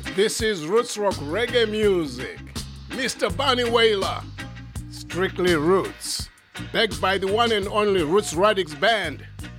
This is Roots Rock Reggae Music. Mr. Bunny Wailer, Strictly Roots. Backed by the one and only Roots Radix Band.